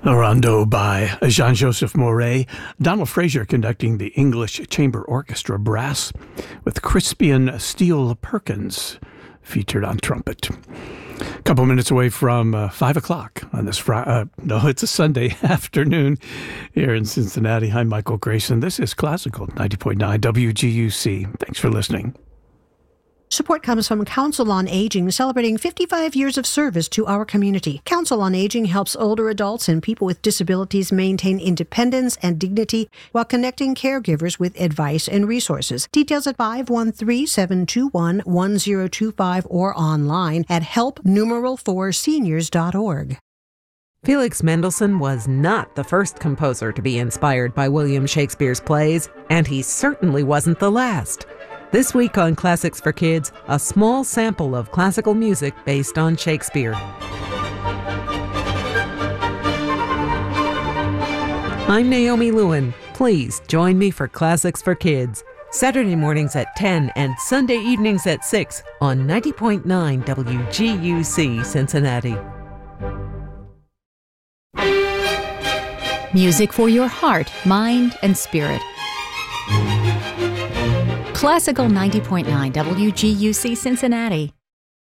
A rondo by Jean-Joseph Moret, Donald Frazier conducting the English Chamber Orchestra Brass, with Crispian Steele Perkins featured on trumpet. A couple minutes away from 5 o'clock on this it's a Sunday afternoon here in Cincinnati. I'm Michael Grayson. This is Classical 90.9 WGUC. Thanks for listening. Support comes from Council on Aging, celebrating 55 years of service to our community. Council on Aging helps older adults and people with disabilities maintain independence and dignity while connecting caregivers with advice and resources. Details at 513-721-1025 or online at help4seniors.org. Felix Mendelssohn was not the first composer to be inspired by William Shakespeare's plays, and he certainly wasn't the last. This week on Classics for Kids, a small sample of classical music based on Shakespeare. I'm Naomi Lewin. Please join me for Classics for Kids, Saturday mornings at 10 and Sunday evenings at 6 on 90.9 WGUC Cincinnati. Music for your heart, mind, and spirit. Classical 90.9 WGUC Cincinnati.